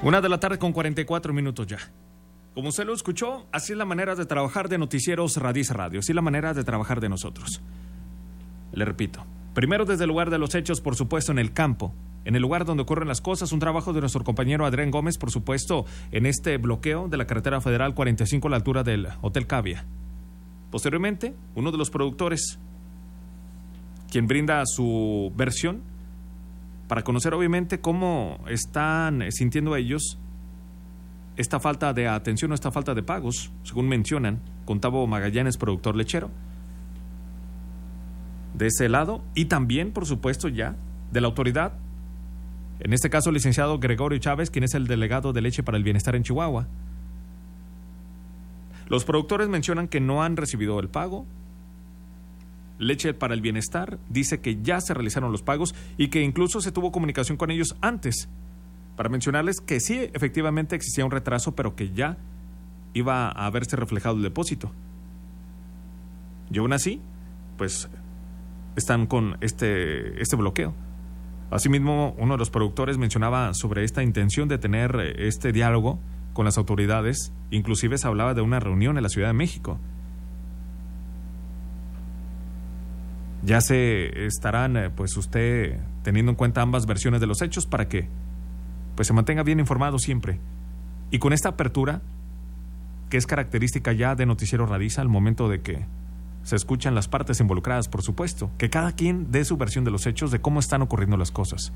1:44 con 44 minutos ya. Como usted lo escuchó, así es la manera de trabajar de Noticieros Radiza Radio, así es la manera de trabajar de nosotros. Le repito, primero desde el lugar de los hechos, por supuesto, en el campo, en el lugar donde ocurren las cosas, un trabajo de nuestro compañero Adrián Gómez, por supuesto, en este bloqueo de la carretera federal 45 a la altura del Hotel Cavia. Posteriormente, uno de los productores, quien brinda su versión para conocer obviamente cómo están sintiendo ellos esta falta de atención o esta falta de pagos, según mencionan, con Tavo Magallanes, productor lechero, de ese lado, y también, por supuesto, ya de la autoridad, en este caso el licenciado Gregorio Chávez, quien es el delegado de Leche para el Bienestar en Chihuahua. Los productores mencionan que no han recibido el pago. Leche para el Bienestar dice que ya se realizaron los pagos y que incluso se tuvo comunicación con ellos antes para mencionarles que sí, efectivamente existía un retraso, pero que ya iba a haberse reflejado el depósito. Y aún así, pues están con este bloqueo. Asimismo, uno de los productores mencionaba sobre esta intención de tener este diálogo con las autoridades, inclusive se hablaba de una reunión en la Ciudad de México. Ya se estarán, pues usted teniendo en cuenta ambas versiones de los hechos para que pues se mantenga bien informado siempre. Y con esta apertura, que es característica ya de Noticiero Radiza, al momento de que se escuchan las partes involucradas, por supuesto, que cada quien dé su versión de los hechos, de cómo están ocurriendo las cosas.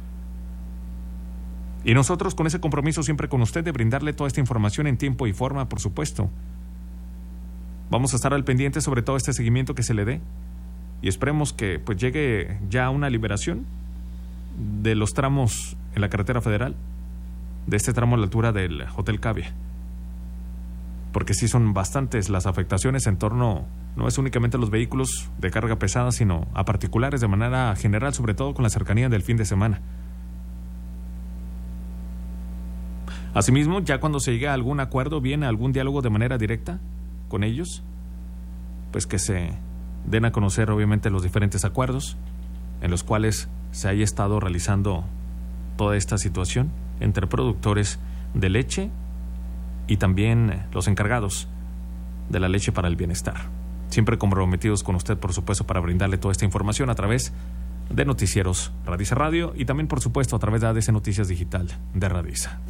Y nosotros con ese compromiso siempre con usted de brindarle toda esta información en tiempo y forma, por supuesto. Vamos a estar al pendiente sobre todo este seguimiento que se le dé y esperemos que pues llegue ya una liberación de los tramos en la carretera federal, de este tramo a la altura del Hotel Cavia, porque sí son bastantes las afectaciones en torno, no es únicamente a los vehículos de carga pesada, sino a particulares de manera general, sobre todo con la cercanía del fin de semana. Asimismo, ya cuando se llegue a algún acuerdo, viene algún diálogo de manera directa con ellos, pues que se den a conocer obviamente los diferentes acuerdos en los cuales se haya estado realizando toda esta situación entre productores de leche y también los encargados de la leche para el bienestar. Siempre comprometidos con usted, por supuesto, para brindarle toda esta información a través de Noticieros Radiza Radio y también, por supuesto, a través de ADC Noticias Digital de Radiza.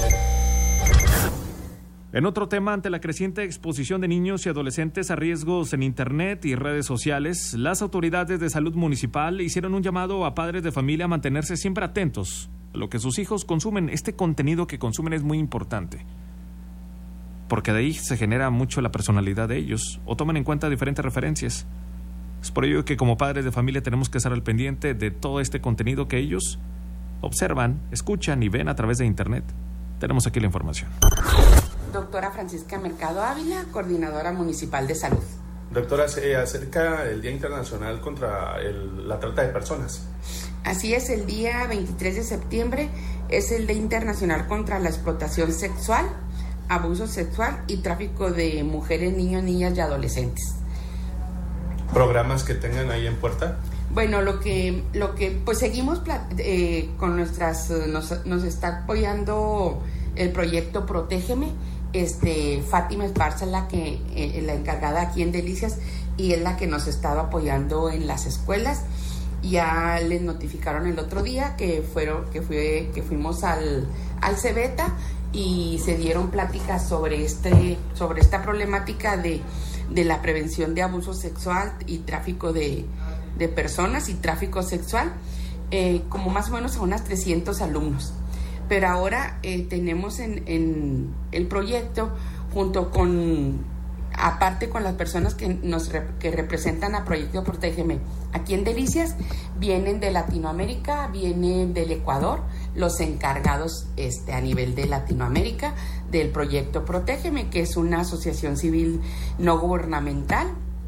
En otro tema, ante la creciente exposición de niños y adolescentes a riesgos en Internet y redes sociales, las autoridades de salud municipal hicieron un llamado a padres de familia a mantenerse siempre atentos a lo que sus hijos consumen. Este contenido que consumen es muy importante, porque de ahí se genera mucho la personalidad de ellos o toman en cuenta diferentes referencias. Es por ello que como padres de familia tenemos que estar al pendiente de todo este contenido que ellos observan, escuchan y ven a través de Internet. Tenemos aquí la información. Doctora Francisca Mercado Ávila, coordinadora municipal de salud. Doctora, se acerca el Día Internacional contra la Trata de Personas. Así es, el día 23 de septiembre es el Día Internacional contra la Explotación Sexual, Abuso Sexual y Tráfico de Mujeres, Niños, Niñas y Adolescentes. ¿Programas que tengan ahí en puerta? Bueno, lo que pues seguimos con nuestras, nos está apoyando el proyecto Protégeme. Fátima Esparza es la encargada aquí en Delicias y es la que nos estaba apoyando en las escuelas. Ya les notificaron el otro día que fuimos al Cebeta y se dieron pláticas sobre esta problemática de la prevención de abuso sexual y tráfico de personas y tráfico sexual, como más o menos a unas 300 alumnos. Pero ahora tenemos en el proyecto, junto con, aparte con las personas que representan a Proyecto Protégeme, aquí en Delicias, vienen de Latinoamérica, vienen del Ecuador, los encargados a nivel de Latinoamérica del Proyecto Protégeme, que es una asociación civil no gubernamental,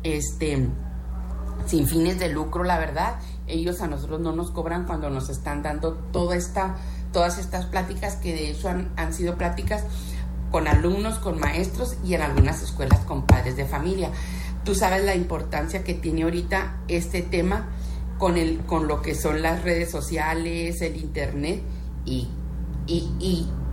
sin fines de lucro, la verdad. Ellos a nosotros no nos cobran cuando nos están dando todas estas pláticas, que de hecho han sido pláticas con alumnos, con maestros y en algunas escuelas con padres de familia. Tú sabes la importancia que tiene ahorita este tema con lo que son las redes sociales, el Internet y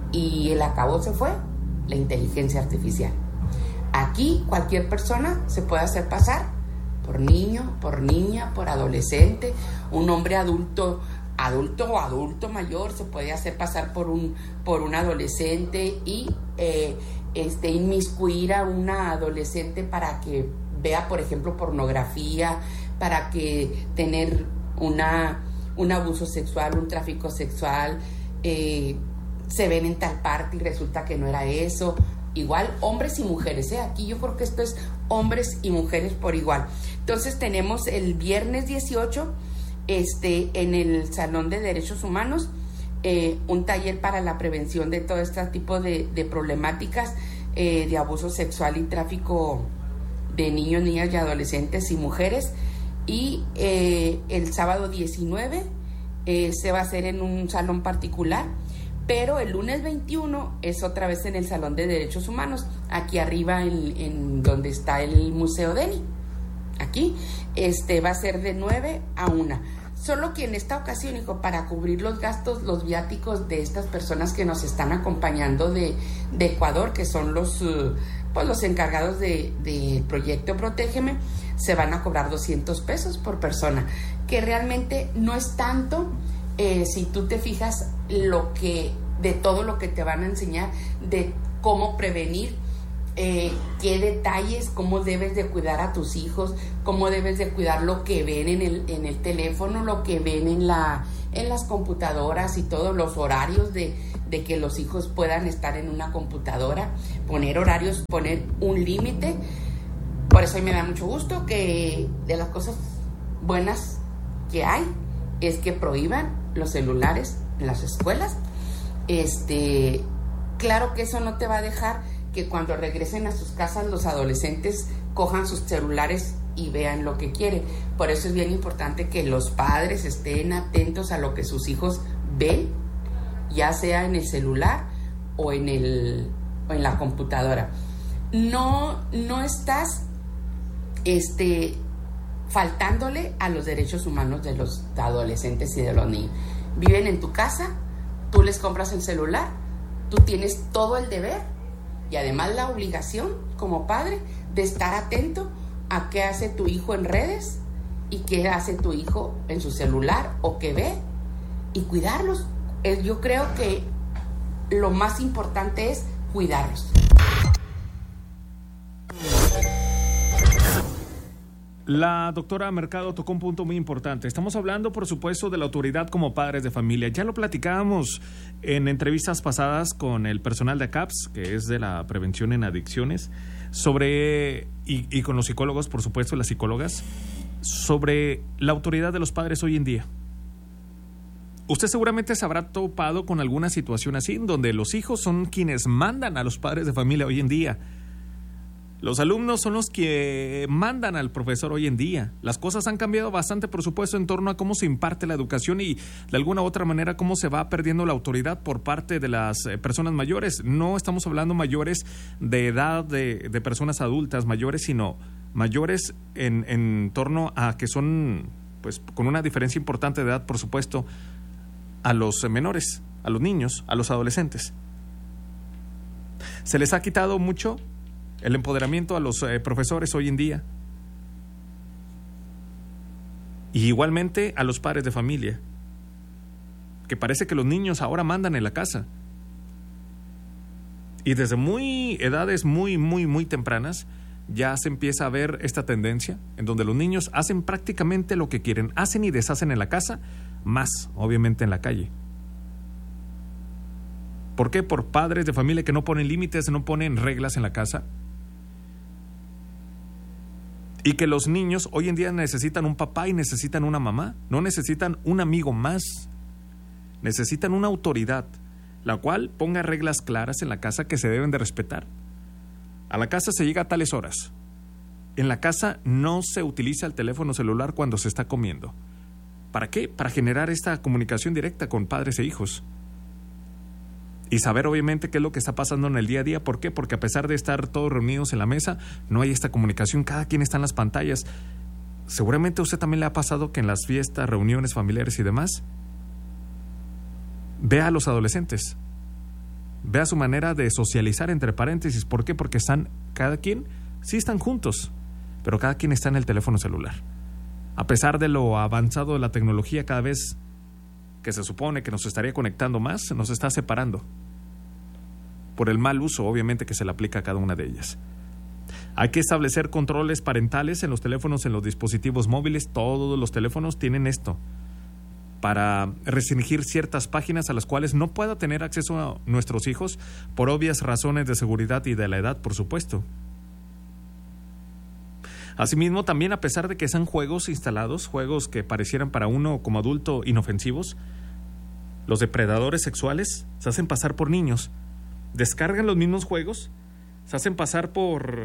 y el acabose fue la inteligencia artificial. Aquí cualquier persona se puede hacer pasar por niño, por niña, por adolescente, un hombre adulto o adulto mayor se puede hacer pasar por un adolescente y inmiscuir a una adolescente para que vea, por ejemplo, pornografía, para que tener un abuso sexual, un tráfico sexual, se ven en tal parte y resulta que no era eso. Igual hombres y mujeres, aquí yo creo que esto es hombres y mujeres por igual. Entonces tenemos el viernes 18 en el Salón de Derechos Humanos un taller para la prevención de todo este tipo de problemáticas de abuso sexual y tráfico de niños, niñas y adolescentes y mujeres. Y el sábado 19 se va a hacer en un salón particular, pero el lunes 21 es otra vez en el Salón de Derechos Humanos, aquí arriba en donde está el Museo Deni. Aquí va a ser de 9 a 1. Solo que en esta ocasión, hijo, para cubrir los gastos, los viáticos de estas personas que nos están acompañando de Ecuador, que son los encargados del proyecto Protégeme, se van a cobrar 200 pesos por persona, que realmente no es tanto si tú te fijas de todo lo que te van a enseñar, de cómo prevenir, qué detalles, cómo debes de cuidar a tus hijos, cómo debes de cuidar lo que ven en el teléfono, lo que ven en las computadoras y todos los horarios de que los hijos puedan estar en una computadora, poner horarios, poner un límite. Por eso me da mucho gusto que de las cosas buenas que hay es que prohíban los celulares en las escuelas. Claro que eso no te va a dejar que cuando regresen a sus casas los adolescentes cojan sus celulares y vean lo que quieren. Por eso es bien importante que los padres estén atentos a lo que sus hijos ven, ya sea en el celular o en la computadora. No estás faltándole a los derechos humanos de los adolescentes y de los niños. Viven en tu casa, tú les compras el celular, tú tienes todo el deber y además la obligación como padre de estar atento a qué hace tu hijo en redes y qué hace tu hijo en su celular o qué ve, y cuidarlos. Yo creo que lo más importante es cuidarlos. La doctora Mercado tocó un punto muy importante. Estamos hablando, por supuesto, de la autoridad como padres de familia. Ya lo platicábamos en entrevistas pasadas con el personal de ACAPS, que es de la prevención en adicciones, y con los psicólogos, por supuesto, las psicólogas, sobre la autoridad de los padres hoy en día. Usted seguramente se habrá topado con alguna situación así, donde los hijos son quienes mandan a los padres de familia hoy en día. Los alumnos son los que mandan al profesor hoy en día. Las cosas han cambiado bastante, por supuesto, en torno a cómo se imparte la educación y de alguna u otra manera cómo se va perdiendo la autoridad por parte de las personas mayores. No estamos hablando mayores de edad de personas adultas mayores, sino mayores en torno a que son, pues, con una diferencia importante de edad, por supuesto, a los menores, a los niños, a los adolescentes. Se les ha quitado mucho el empoderamiento a los profesores hoy en día, y igualmente a los padres de familia, que parece que los niños ahora mandan en la casa, y desde edades muy tempranas ya se empieza a ver esta tendencia en donde los niños hacen prácticamente lo que quieren, hacen y deshacen en la casa, más obviamente en la calle. ¿Por qué? Por padres de familia que no ponen límites, no ponen reglas en la casa. Y que los niños hoy en día necesitan un papá y necesitan una mamá, no necesitan un amigo más, necesitan una autoridad, la cual ponga reglas claras en la casa que se deben de respetar. A la casa se llega a tales horas. En la casa no se utiliza el teléfono celular cuando se está comiendo. ¿Para qué? Para generar esta comunicación directa con padres e hijos. Y saber obviamente qué es lo que está pasando en el día a día. ¿Por qué? Porque a pesar de estar todos reunidos en la mesa, no hay esta comunicación, cada quien está en las pantallas. Seguramente a usted también le ha pasado que en las fiestas, reuniones familiares y demás, vea a los adolescentes, Vea su manera de socializar, entre paréntesis. ¿Por qué? Porque cada quien, sí están juntos, pero cada quien está en el teléfono celular. A pesar de lo avanzado de la tecnología, cada vez que se supone que nos estaría conectando más, nos está separando. Por el mal uso, obviamente, que se le aplica a cada una de ellas. Hay que establecer controles parentales en los teléfonos, en los dispositivos móviles. Todos los teléfonos tienen esto, para restringir ciertas páginas a las cuales no pueda tener acceso a nuestros hijos por obvias razones de seguridad y de la edad, por supuesto. Asimismo, también a pesar de que sean juegos instalados, juegos que parecieran para uno como adulto inofensivos, los depredadores sexuales se hacen pasar por niños, descargan los mismos juegos, se hacen pasar por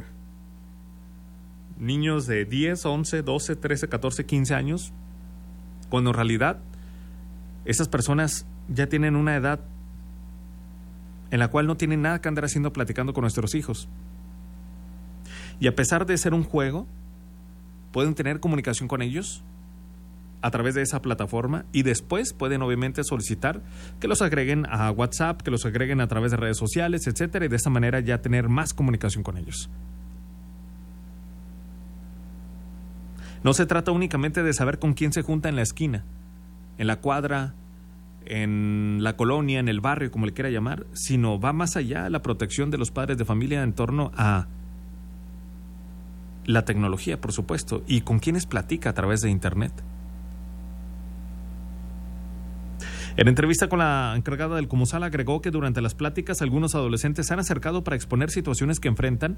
niños de 10, 11, 12, 13, 14, 15 años, cuando en realidad esas personas ya tienen una edad en la cual no tienen nada que andar haciendo platicando con nuestros hijos. Y a pesar de ser un juego, pueden tener comunicación con ellos a través de esa plataforma y después pueden obviamente solicitar que los agreguen a WhatsApp, que los agreguen a través de redes sociales, etcétera, y de esta manera ya tener más comunicación con ellos. No se trata únicamente de saber con quién se junta en la esquina, en la cuadra, en la colonia, en el barrio, como le quiera llamar, sino va más allá la protección de los padres de familia en torno a la tecnología, por supuesto, y con quienes platica a través de Internet. En entrevista con la encargada del Comusal agregó que durante las pláticas algunos adolescentes se han acercado para exponer situaciones que enfrentan